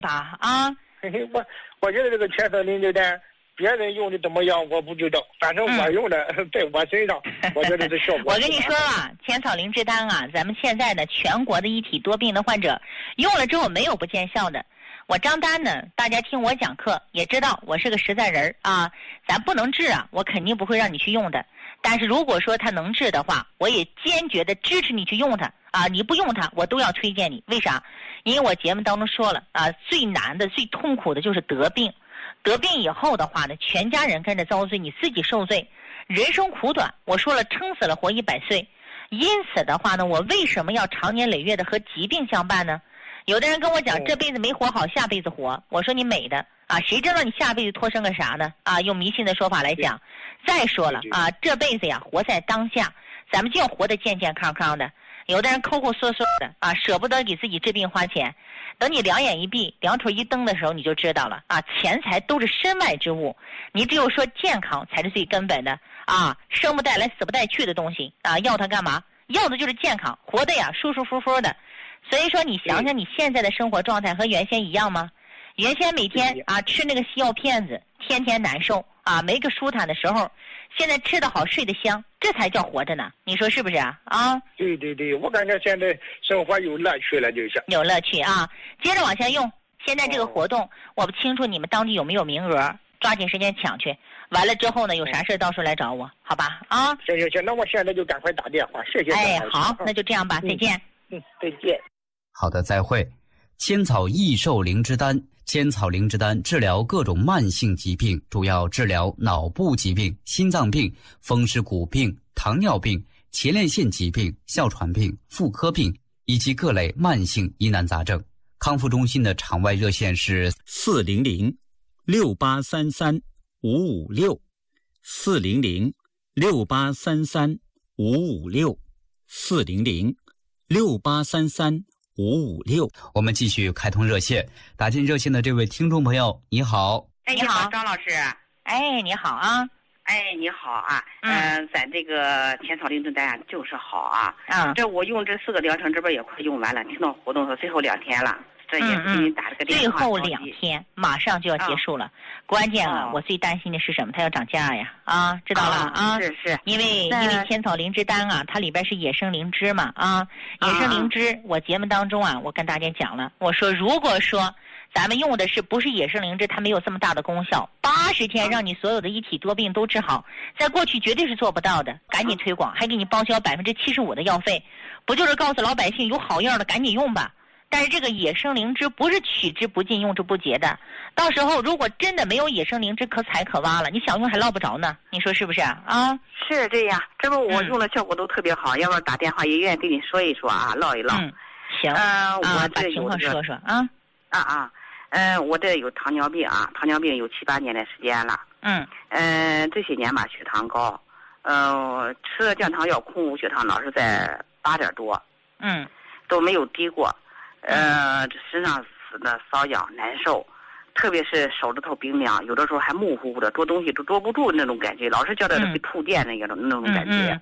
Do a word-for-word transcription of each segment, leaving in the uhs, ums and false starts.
打啊。 我我觉得这个千层灵芝丹别人用的怎么样我不知道，反正我用的、嗯、在我身上我觉得这效果。 我跟你说啊，千草灵芝丹啊，咱们现在呢全国的一体多病的患者用了之后没有不见效的。我张丹呢，大家听我讲课也知道我是个实在人啊，咱不能治啊，我肯定不会让你去用的。但是如果说它能治的话，我也坚决的支持你去用它啊！你不用它，我都要推荐你。为啥？因为我节目当中说了啊，最难的、最痛苦的就是得病。得病以后的话呢，全家人跟着遭罪，你自己受罪。人生苦短，我说了，撑死了活一百岁。因此的话呢，我为什么要长年累月的和疾病相伴呢？有的人跟我讲，这辈子没活好，下辈子活。我说你美的啊，谁知道你下辈子托生个啥呢？啊，用迷信的说法来讲。再说了啊，这辈子呀，活在当下，咱们就要活得健健康康的。有的人抠抠缩缩的啊，舍不得给自己治病花钱。等你两眼一闭，两腿一蹬的时候，你就知道了啊，钱财都是身外之物，你只有说健康才是最根本的啊，生不带来死不带去的东西啊，要它干嘛？要的就是健康，活得呀舒舒服服的。所以说，你想想你现在的生活状态和原先一样吗？原先每天啊吃那个西药片子，天天难受啊，没个舒坦的时候。现在吃得好，睡得香，这才叫活着呢。你说是不是啊？啊， 对对对，我感觉现在生活有乐趣了，就像有乐趣啊。接着往下用，现在这个活动，我不清楚你们当地有没有名额，抓紧时间抢去。完了之后呢，有啥事到时候来找我，好吧？啊， 行行行，那我现在就赶快打电话，谢谢。 哎，好，那就这样吧，再见。 嗯，再见。 好的，再会。千草益寿灵芝丹，千草灵芝丹治疗各种慢性疾病，主要治疗脑部疾病、心脏病、风湿骨病、糖尿病、前列腺疾病、哮喘病、妇科病以及各类慢性疑难杂症。康复中心的场外热线是四零零六八三三五五六，四零零六八三三五五六，四零零六八三三五五六。 我们继续开通热线，打进热线的这位听众朋友，你好。 哎，你好，张老师。 哎，你好啊。 哎，你好啊。嗯、呃，咱这个千草灵芝丹就是好啊。 嗯。 这我用这四个疗程，这边也快用完了，听到活动说最后两天了，这也是给你打了个电话。 最后两天，马上就要结束了。啊、关键啊、哦，我最担心的是什么？它要涨价呀！啊，知道了啊。 是是。 因为因为千草灵芝丹啊，它里边是野生灵芝嘛啊，野生灵芝，我节目当中啊，我跟大家讲了，我说如果说咱们用的是不是野生灵芝，它没有这么大的功效，八十天让你所有的一体多病都治好，在过去绝对是做不到的。赶紧推广，还给你报销百分之七十五的药费，不就是告诉老百姓有好药的赶紧用吧？但是这个野生灵芝不是取之不尽用之不竭的，到时候如果真的没有野生灵芝可采可挖了，你想用还捞不着呢，你说是不是啊？啊， 是这样，这不我用的效果都特别好，嗯、要不然打电话也愿意跟你说一说啊，唠一唠。 嗯，行， 呃、我啊，把情况说说啊。 啊啊，嗯、呃，我这有糖尿病啊，糖尿病有七八年的时间了。 嗯。 嗯、呃，这些年吧，血糖高，呃，吃了降糖药控制血糖老是在八点多。 嗯。 都没有低过。呃，身上死的瘙痒难受，特别是手指头冰凉，有的时候还模糊糊的，捉东西都捉不住那种感觉，老是觉得被触电那种、嗯、那种感觉。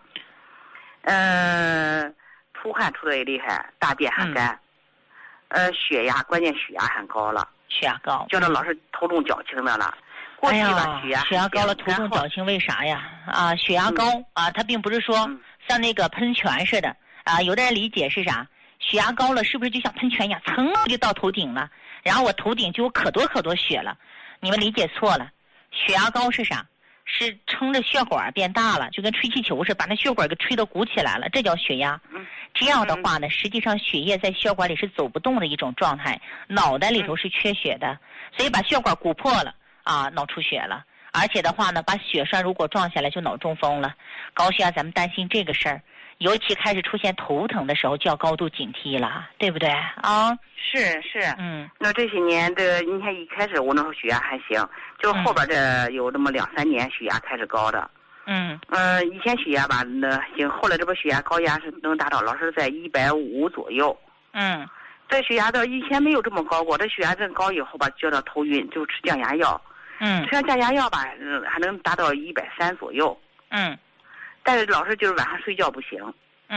嗯、呃，出汗出的也厉害，大便还干。嗯、呃，血压关键血压很高了， 血压高， 觉得老是头重脚轻的了。过去吧，血压血压高了，头重脚轻，为啥呀？啊，血压高、嗯、啊，它并不是说像那个喷泉似的啊，有的人理解是啥？血压高了，是不是就像喷泉一样，噌就到头顶了？然后我头顶就有可多可多血了。你们理解错了，血压高是啥？是撑着血管变大了，就跟吹气球似的，把那血管给吹得鼓起来了，这叫血压。这样的话呢，实际上血液在血管里是走不动的一种状态，脑袋里头是缺血的，所以把血管鼓破了啊，脑出血了。而且的话呢，把血栓如果撞下来就脑中风了。高血压咱们担心这个事儿。尤其开始出现头疼的时候，就要高度警惕了，对不对啊？ 是是， 嗯， 那这些年的，你看一开始我那时候血压还行，就后边这有这么两三年血压开始高的， 嗯， 呃，以前血压吧那行，后来这不血压高压是能达到老是在一百五左右， 嗯， 这血压到以前没有这么高过，这血压真高以后吧，觉得头晕，就吃降压药， 嗯， 吃降压药吧，嗯，还能达到一百三左右， 嗯。 但是老是就是晚上睡觉不行， 嗯，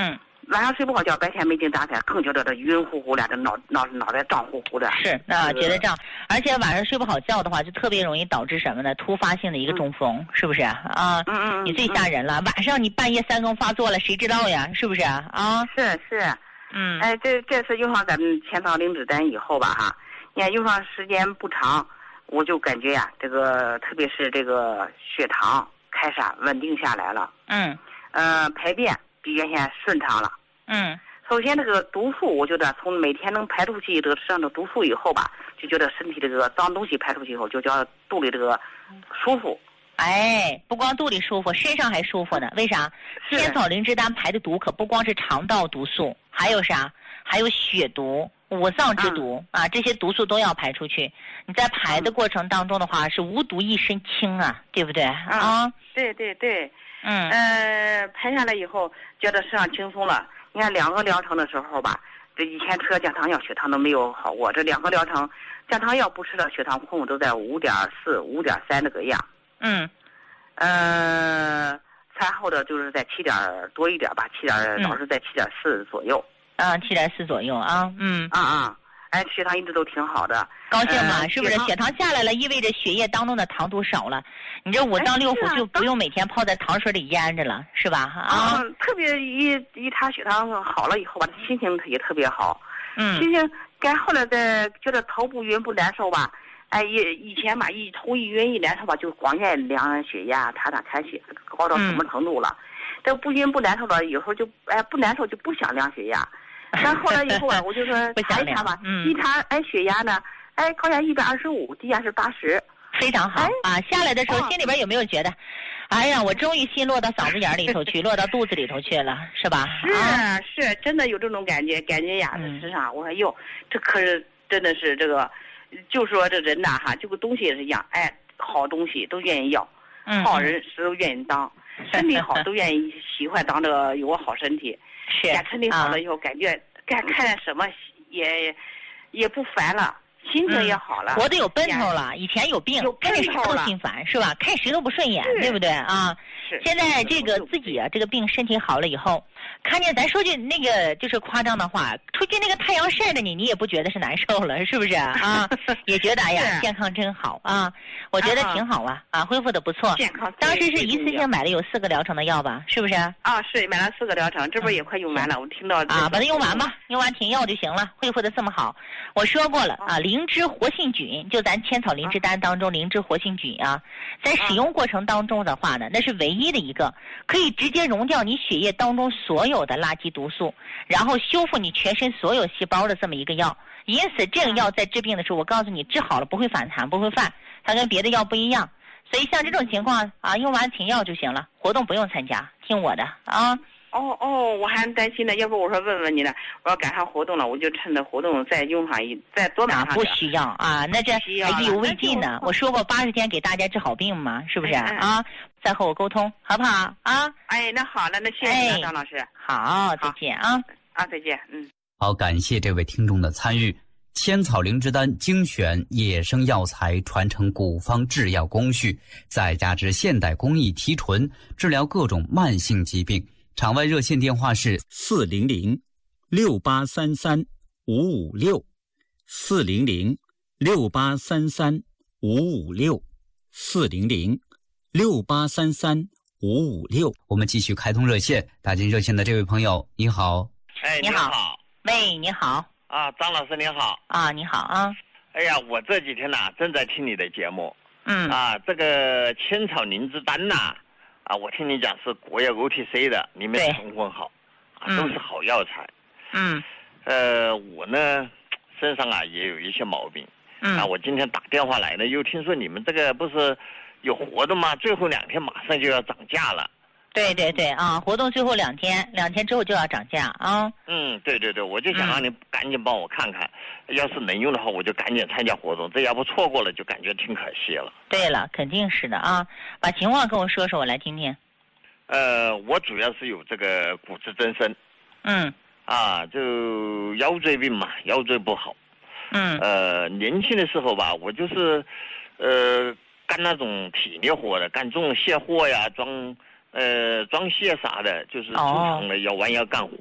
晚上睡不好觉，白天没精打采，更觉得这晕乎乎的，这脑脑脑袋胀乎乎的。 是啊，觉得胀，而且晚上睡不好觉的话，就特别容易导致什么呢？突发性的一个中风，嗯、是不是啊？ 嗯嗯， 你最吓人了，晚上你半夜三更发作了，谁知道呀？是不是啊？ 是是， 嗯， 哎，这这次用上咱们千草灵芝丹以后吧，哈，你看用上时间不长，我就感觉呀、啊，这个特别是这个血糖开始稳定下来了。 嗯， 呃，排便比原先顺畅了。 嗯， 首先这个毒素，我觉得从每天能排出去这个身上的毒素以后吧，就觉得身体这个脏东西排出去以后，就叫肚里这个舒服。 哎，不光肚里舒服，身上还舒服呢。为啥？千草灵芝丹排的毒可不光是肠道毒素，还有啥？还有血毒、五脏之毒、嗯、啊，这些毒素都要排出去。你在排的过程当中的话，嗯、是无毒一身轻啊，对不对？ 嗯、 啊， 对对对， 嗯， 呃，排下来以后，觉得身上轻松了。你看两个疗程的时候吧，这以前吃了降糖药，血糖都没有好过。这两个疗程，降糖药不吃了，血糖控制都在五点四、五点三这个样。 嗯， 呃，餐后的就是在七点多一点吧，七点老是在七点四左右。 啊，七点四左右啊，嗯， 啊啊，哎，血糖一直都挺好的， 高兴嘛？呃、是不是？ 血糖下来了，意味着血液当中的糖度少了，你这五脏六腑就不用每天泡在糖水里腌着了，是吧？啊， 嗯、特别一一他血糖好了以后吧，心情也特别好， 嗯， 心情该后来再觉得头不晕不难受吧，哎，以以前吧一头一晕一难受吧，就光愿意量血压，查查看血高到什么程度了，嗯、这不晕不难受了，有时候就哎不难受就不想量血压。但后来以后啊，我就说查一查吧， 嗯、 一查哎血压呢，哎高压一百二十五，低压是八十， 非常好、哎、啊！下来的时候、哦、心里边有没有觉得，哎呀，我终于心落到嗓子眼里头去，落到肚子里头去了，是吧？ 是、 啊、 是，真的有这种感觉，感觉呀，这身上、嗯、我说哟，这可是真的是这个，就说这人呐哈，这个东西也是一样，哎，好东西都愿意要， 嗯、 好人都愿意当，身体好都愿意喜欢当这个有个好身体。 是， 身体好了以后，感觉干看什么也也不烦了，心情也好了， 活得有奔头了。以前有病，看见谁都心烦，是吧？看谁都不顺眼，对不对啊？现在这个自己啊，这个病身体好了以后，看见咱说句那个就是夸张的话，出去那个太阳晒着你，你也不觉得是难受了，是不是啊？也觉得哎呀，健康真好啊！我觉得挺好啊，啊，恢复的不错。 健康。 当时是一次性买了有四个疗程的药吧？是不是？ 啊，是买了四个疗程，这不也快用完了？我听到啊，把它用完吧，用完停药就行了。恢复的这么好，我说过了啊，灵芝活性菌，就咱千草灵芝丹当中灵芝活性菌啊，在使用过程当中的话呢，那是唯一的一个可以直接溶掉你血液当中所有的垃圾毒素，然后修复你全身所有细胞的这么一个药。因此这个药在治病的时候，我告诉你治好了不会反弹不会犯，它跟别的药不一样。所以像这种情况啊，用完停药就行了，活动不用参加，听我的啊。 哦哦，我还担心呢，要不我说问问你呢，我要赶上活动了，我就趁着活动再用上一再多买上点。 不需要啊，那这意犹未尽呢。我说过八十天给大家治好病嘛，是不是、哎、啊？再和我沟通好不好啊？ 哎，那好了，那谢谢张老师。 哎、好，再见啊啊，再见，嗯。 好，感谢这位听众的参与。千草灵芝丹精选野生药材，传承古方制药工序，再加之现代工艺提纯，治疗各种慢性疾病。场外热线电话是四零零六八三三五五六，四零零六八三三五五六，四零零六八三三五五六。 我们继续开通热线，打进热线的这位朋友，你好。 哎， 你好。喂，你好。 啊，张老师您好。 啊，你好啊。 哎呀，我这几天呐、啊、正在听你的节目。 嗯。 啊，这个千草灵芝丹呐、啊。啊，我听你讲是国药 O T C 的，里面成分好，啊，都是好药材。 嗯。 呃，我呢，身上啊也有一些毛病。 嗯。 啊，我今天打电话来呢，又听说你们这个不是有活动吗？最后两天马上就要涨价了。 对对对啊，活动最后两天，两天之后就要涨价啊。 嗯，对对对，我就想让你赶紧帮我看看，嗯、要是能用的话，我就赶紧参加活动。这要不错过了，就感觉挺可惜了。 对了，肯定是的啊，把情况跟我说说，我来听听。 呃，我主要是有这个骨质增生。 嗯。 啊，就腰椎病嘛，腰椎不好。 嗯。 呃，年轻的时候吧，我就是，呃，干那种体力活的，干这种卸货呀，装。呃，装卸啥的，就是经常的要弯腰干活。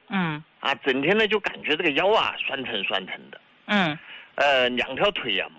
嗯。 啊，整天呢就感觉这个腰啊酸疼酸疼的。 嗯。 呃，两条腿啊